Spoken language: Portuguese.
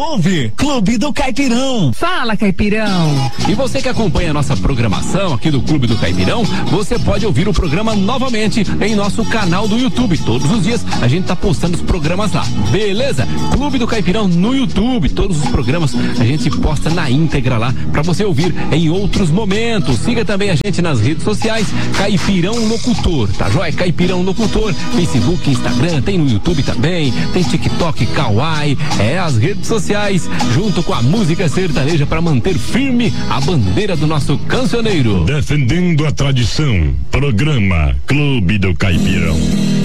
ouve Clube do Caipirão. Fala, Caipirão. E você que acompanha a nossa programação aqui do Clube do Caipirão, você pode ouvir o programa novamente em nosso canal do YouTube. Todos os dias a gente tá postando os programas lá, beleza? Clube do Caipirão no YouTube, todos os programas a gente posta na íntegra lá pra você ouvir em outros momentos. Siga também a gente nas redes sociais, Caipirão Locutor, tá joia? Caipirão Locutor, Facebook, Instagram, tem no YouTube também, tem TikTok, Kawaii, as redes sociais, junto com a música sertaneja para manter firme a bandeira do nosso cancioneiro. Defendendo a tradição, programa Clube do Caipirão.